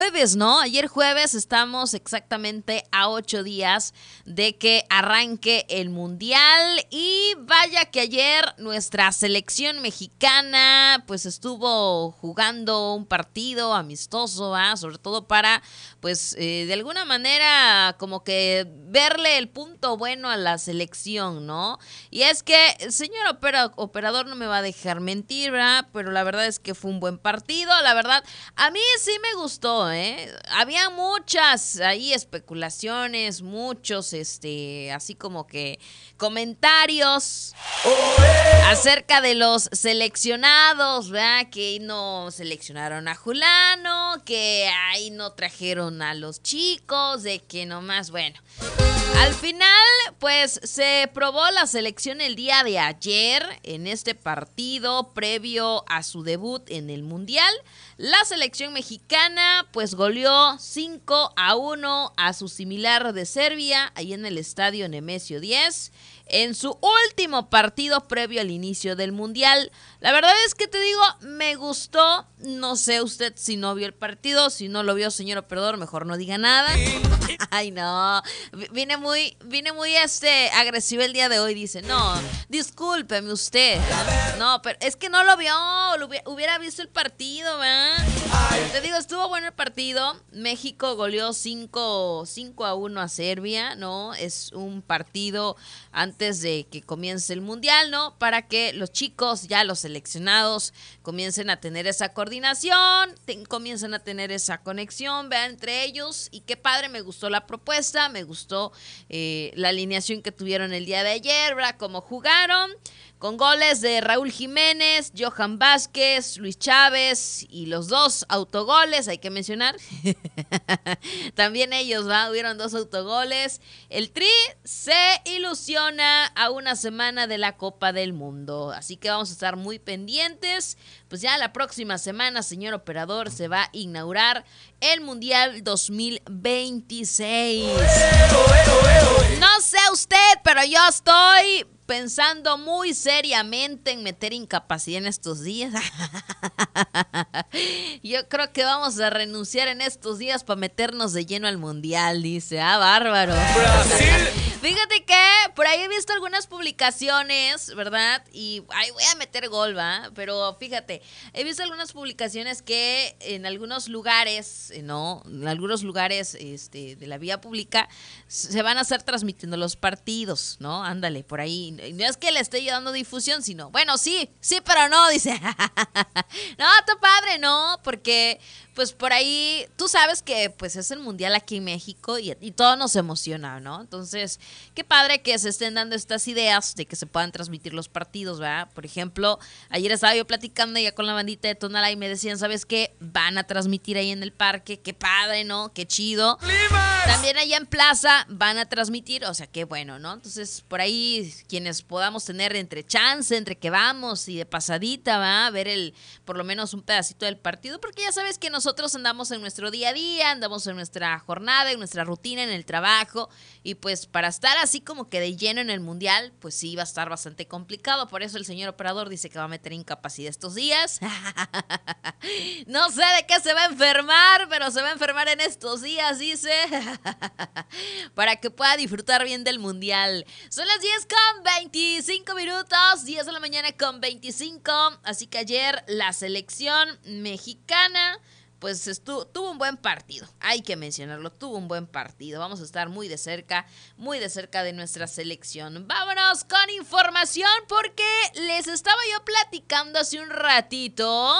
Jueves, ¿no? Ayer jueves, estamos exactamente a 8 días de que arranque el Mundial y vaya que ayer nuestra selección mexicana pues estuvo jugando un partido amistoso, ¿va? Sobre todo para pues de alguna manera como que verle el punto bueno a la selección, ¿no? Y es que el señor operador no me va a dejar mentir, ¿verdad? Pero la verdad es que fue un buen partido, la verdad, a mí sí me gustó, ¿eh? Había muchas ahí especulaciones, muchos, así como que comentarios acerca de los seleccionados, ¿verdad? Que no seleccionaron a Julano, que ahí no trajeron a los chicos, de que nomás, bueno. Al final, pues se probó la selección el día de ayer en este partido previo a su debut en el Mundial. La selección mexicana pues goleó 5-1 a su similar de Serbia, ahí en el estadio Nemesio 10, en su último partido previo al inicio del Mundial. La verdad es que te digo, me gustó. No sé usted si no vio el partido, si no lo vio, señor operador, mejor no diga nada. Ay, no, vine muy agresivo el día de hoy, dice. No, discúlpeme usted. No, pero es que no lo vio, hubiera visto el partido, ¿verdad? Te digo, estuvo bueno el partido. México goleó 5-1 a Serbia, ¿no? Es un partido antes de que comience el Mundial, ¿no? Para que los chicos, ya los seleccionados, comiencen a tener esa coordinación, comiencen a tener esa conexión, vean, entre ellos. Y qué padre, me gustó la propuesta, me gustó la alineación que tuvieron el día de ayer, ¿verdad? Cómo jugaron. Con goles de Raúl Jiménez, Johan Vázquez, Luis Chávez y los dos autogoles, hay que mencionar. También ellos, ¿va? Hubieron 2 autogoles. El Tri se ilusiona a una semana de la Copa del Mundo. Así que vamos a estar muy pendientes. Pues ya la próxima semana, señor operador, se va a inaugurar el Mundial 2026. No sé usted, pero yo estoy pensando muy seriamente en meter incapacidad en estos días. Yo creo que vamos a renunciar en estos días para meternos de lleno al Mundial, dice. Ah, bárbaro. Brasil. Fíjate que por ahí he visto algunas publicaciones, ¿verdad? Y ay, voy a meter gol, ¿va? Pero fíjate, he visto algunas publicaciones que en algunos lugares, ¿no? En algunos lugares de la vía pública se van a estar transmitiendo los partidos, ¿no? Ándale, por ahí. No es que le esté yo dando difusión, sino, bueno, sí, pero no, dice. No, está padre, ¿no? Porque pues por ahí, tú sabes que pues es el Mundial aquí en México y todo nos emociona, ¿no? Entonces, qué padre que se estén dando estas ideas de que se puedan transmitir los partidos, ¿verdad? Por ejemplo, ayer estaba yo platicando ya con la bandita de Tonalá y me decían, ¿sabes qué? Van a transmitir ahí en el parque, qué padre, ¿no? Qué chido. ¡Limas! También allá en Plaza van a transmitir, o sea, qué bueno, ¿no? Entonces, por ahí, quienes podamos tener entre chance, entre que vamos y de pasadita, ¿va? A ver por lo menos un pedacito del partido, porque ya sabes que nosotros andamos en nuestro día a día, andamos en nuestra jornada, en nuestra rutina, en el trabajo, y pues para estar así como que de lleno en el Mundial, pues sí va a estar bastante complicado. Por eso el señor operador dice que va a meter incapacidad estos días. No sé de qué se va a enfermar, pero se va a enfermar en estos días, dice. Para que pueda disfrutar bien del Mundial. Son las 10:25, 10 de la mañana con 25. Así que ayer la selección mexicana pues tuvo un buen partido, hay que mencionarlo, tuvo un buen partido. Vamos a estar muy de cerca de nuestra selección. Vámonos con información porque les estaba yo platicando hace un ratito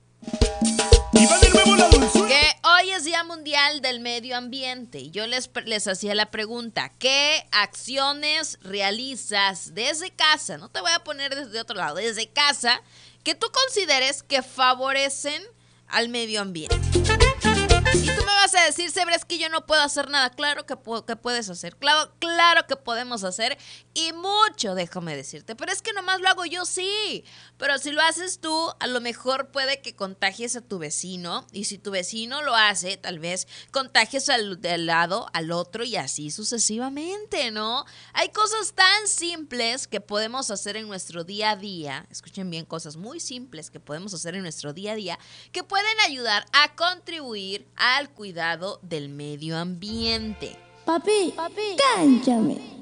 que hoy es Día Mundial del Medio Ambiente y yo les hacía la pregunta, ¿qué acciones realizas desde casa? No te voy a poner desde otro lado, desde casa, que tú consideres que favorecen al medio ambiente. Y tú me vas a decir, pero es que yo no puedo hacer nada. Claro que puedes hacer, claro que podemos hacer y mucho, déjame decirte. Pero es que nomás lo hago yo, sí. Pero si lo haces tú, a lo mejor puede que contagies a tu vecino. Y si tu vecino lo hace, tal vez contagies del lado al otro y así sucesivamente, ¿no? Hay cosas tan simples que podemos hacer en nuestro día a día. Escuchen bien, cosas muy simples que podemos hacer en nuestro día a día que pueden ayudar a contribuir al cuidado del medio ambiente. Papi, cánchame.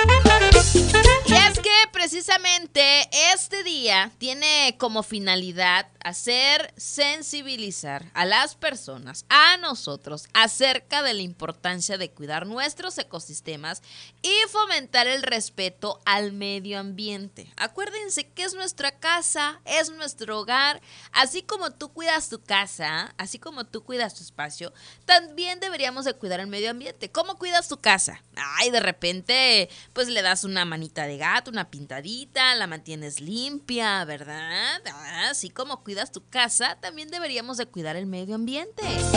Y es que precisamente este día tiene como finalidad sensibilizar a las personas, a nosotros, acerca de la importancia de cuidar nuestros ecosistemas y fomentar el respeto al medio ambiente. Acuérdense que es nuestra casa, es nuestro hogar. Así como tú cuidas tu casa, así como tú cuidas tu espacio, también deberíamos de cuidar el medio ambiente. ¿Cómo cuidas tu casa? Ay, de repente, pues le das una manita de gato, una pintadita, la mantienes limpia, ¿verdad? Así como cuidas tu casa, también deberíamos de cuidar el medio ambiente.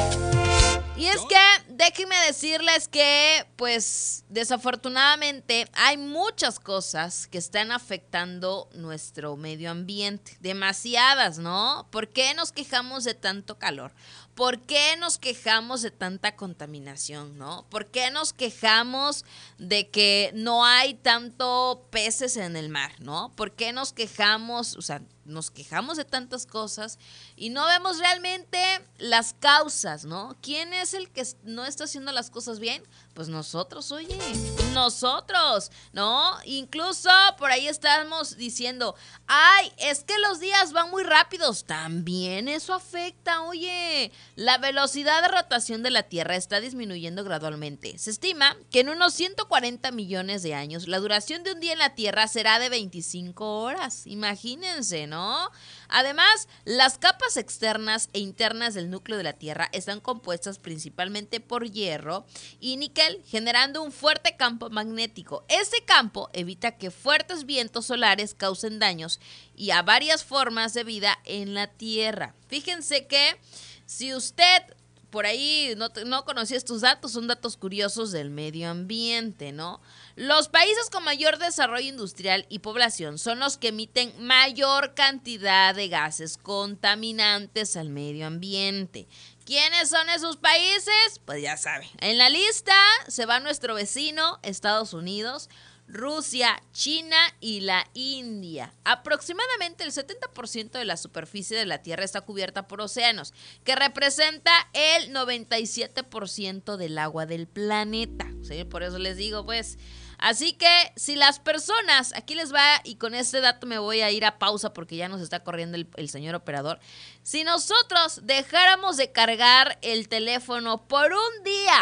Y es que déjenme decirles que, pues, desafortunadamente hay muchas cosas que están afectando nuestro medio ambiente. Demasiadas, ¿no? ¿Por qué nos quejamos de tanto calor? ¿Por qué nos quejamos de tanta contaminación, no? ¿Por qué nos quejamos de que no hay tanto peces en el mar, no? ¿Por qué nos quejamos, nos quejamos de tantas cosas y no vemos realmente las causas, ¿no? ¿Quién es el que no está haciendo las cosas bien? Pues nosotros, oye, nosotros, ¿no? Incluso por ahí estamos diciendo, ay, es que los días van muy rápidos. También eso afecta, oye. La velocidad de rotación de la Tierra está disminuyendo gradualmente. Se estima que en unos 140 millones de años la duración de un día en la Tierra será de 25 horas. Imagínense, ¿no? Además, las capas externas e internas del núcleo de la Tierra están compuestas principalmente por hierro y níquel, generando un fuerte campo magnético. Este campo evita que fuertes vientos solares causen daños y a varias formas de vida en la Tierra. Fíjense que si usted por ahí no conocía estos datos, son datos curiosos del medio ambiente, ¿no? Los países con mayor desarrollo industrial y población son los que emiten mayor cantidad de gases contaminantes al medio ambiente. ¿Quiénes son esos países? Pues ya saben. En la lista se va nuestro vecino, Estados Unidos, Rusia, China y la India. Aproximadamente el 70% de la superficie de la Tierra está cubierta por océanos, que representa el 97% del agua del planeta. ¿Sí? Por eso les digo, pues. Así que si las personas, aquí les va, y con este dato me voy a ir a pausa porque ya nos está corriendo el señor operador. Si nosotros dejáramos de cargar el teléfono por un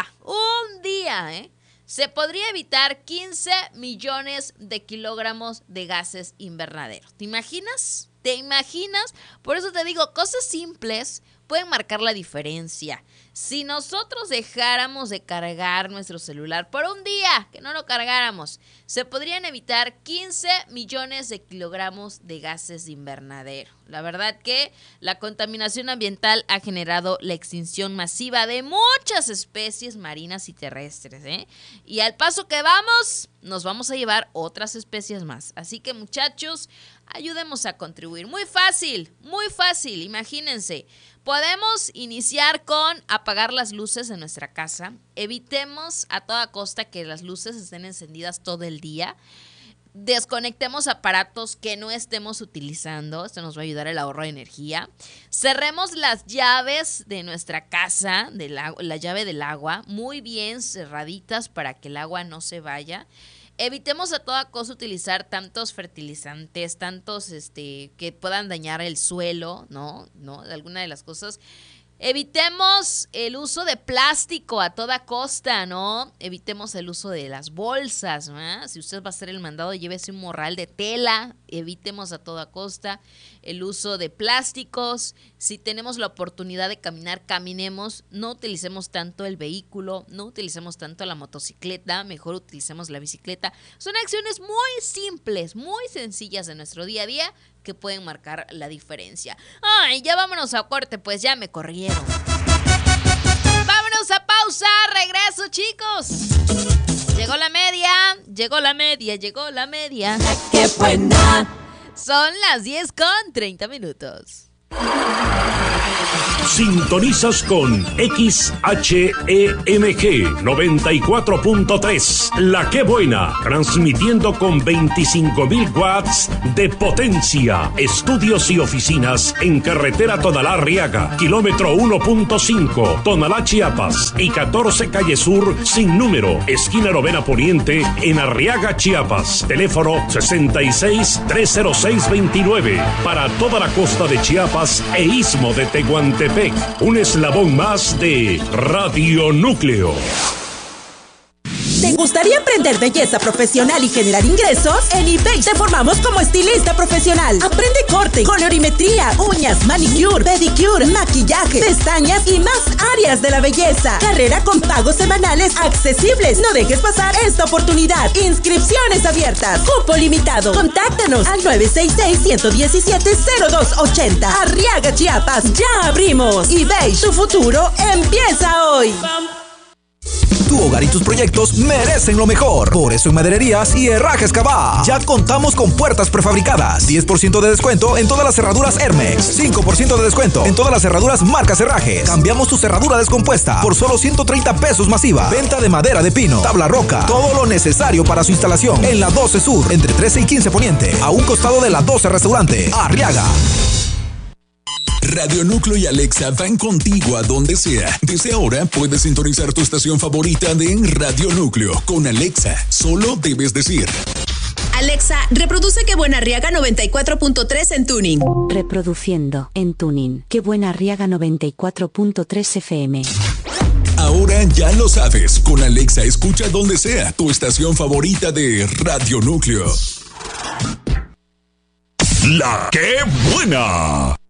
día, se podría evitar 15 millones de kilogramos de gases invernaderos. ¿Te imaginas? ¿Te imaginas? Por eso te digo, cosas simples pueden marcar la diferencia. Si nosotros dejáramos de cargar nuestro celular por un día, que no lo cargáramos, se podrían evitar 15 millones de kilogramos de gases de invernadero. La verdad que la contaminación ambiental ha generado la extinción masiva de muchas especies marinas y terrestres, ¿eh? Y al paso que vamos, nos vamos a llevar otras especies más. Así que, muchachos, ayudemos a contribuir. Muy fácil, imagínense. Podemos iniciar con apagar las luces de nuestra casa. Evitemos a toda costa que las luces estén encendidas todo el día. Desconectemos aparatos que no estemos utilizando. Esto nos va a ayudar al ahorro de energía. Cerremos las llaves de nuestra casa, la llave del agua, muy bien cerraditas para que el agua no se vaya. Evitemos a toda cosa utilizar tantos fertilizantes, tantos que puedan dañar el suelo, ¿no? Alguna de las cosas. Evitemos el uso de plástico a toda costa, ¿no? Evitemos el uso de las bolsas, ¿no? Si usted va a hacer el mandado, llévese un morral de tela. Evitemos a toda costa el uso de plásticos. Si tenemos la oportunidad de caminar, caminemos. No utilicemos tanto el vehículo, no utilicemos tanto la motocicleta, mejor utilicemos la bicicleta. Son acciones muy simples, muy sencillas de nuestro día a día que pueden marcar la diferencia. Ay, ya vámonos a corte, pues ya me corrieron. Vámonos a pausa, chicos. Llegó la media. ¡Qué buena! Son las 10:30. Sintonizas con XHEMG 94.3, La Que Buena, transmitiendo con 25,000 watts de potencia. Estudios y oficinas en carretera Tonalá-Arriaga, kilómetro 1.5, Tonalá, Chiapas, y 14 Calle Sur, sin número, esquina Novena Poniente, en Arriaga, Chiapas. Teléfono 66-306-29, para toda la costa de Chiapas e Istmo de Tehuantepec. Un eslabón más de Radio Núcleo. ¿Te gustaría aprender belleza profesional y generar ingresos? En eBay te formamos como estilista profesional. Aprende corte, colorimetría, uñas, manicure, pedicure, maquillaje, pestañas y más áreas de la belleza. Carrera con pagos semanales accesibles. No dejes pasar esta oportunidad. Inscripciones abiertas. Cupo limitado. Contáctanos al 966-117-0280. Arriaga, Chiapas. Ya abrimos. eBay, tu futuro empieza hoy. Tu hogar y tus proyectos merecen lo mejor. Por eso en Madererías y Herrajes Cabá ya contamos con puertas prefabricadas, 10% de descuento en todas las cerraduras Hermex, 5% de descuento en todas las cerraduras marcas Herrajes. Cambiamos tu cerradura descompuesta por solo 130 pesos masiva. Venta de madera de pino, tabla roca, todo lo necesario para su instalación en la 12 Sur, entre 13 y 15 Poniente, a un costado de la 12 Restaurante, Arriaga. Radio Núcleo y Alexa van contigo a donde sea. Desde ahora puedes sintonizar tu estación favorita de Radio Núcleo con Alexa. Solo debes decir: Alexa, reproduce Qué Buena Arriaga 94.3 en tuning. Reproduciendo en tuning Qué Buena Arriaga 94.3 FM. Ahora ya lo sabes. Con Alexa escucha donde sea tu estación favorita de Radio Núcleo. La Que Buena.